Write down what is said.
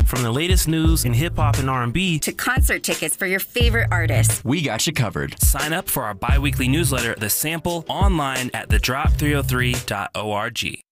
From the latest news in hip-hop and R&B to concert tickets for your favorite artists, we got you covered. Sign up for our bi-weekly newsletter, The Sample, online at thedrop303.org.